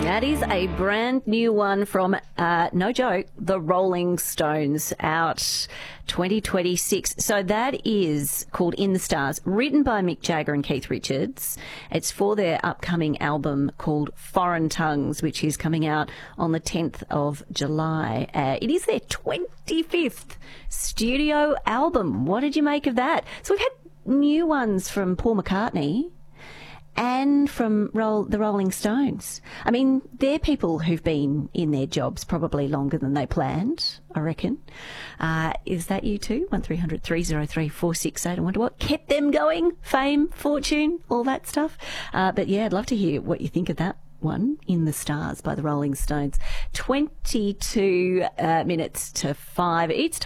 That is a brand new one from, no joke, the Rolling Stones, out 2026. So that is called In the Stars, written by Mick Jagger and Keith Richards. It's for their upcoming album called Foreign Tongues, which is coming out on the 10th of July. It is their 25th studio album. What did you make of that? So we've had new ones from Paul McCartney and from the Rolling Stones. I mean, they're people who've been in their jobs probably longer than they planned, I reckon. Is that you too? 1300 303 468. I wonder what kept them going? Fame, fortune, all that stuff. But yeah, I'd love to hear what you think of that one, In the Stars by the Rolling Stones. 22 minutes to 5. It's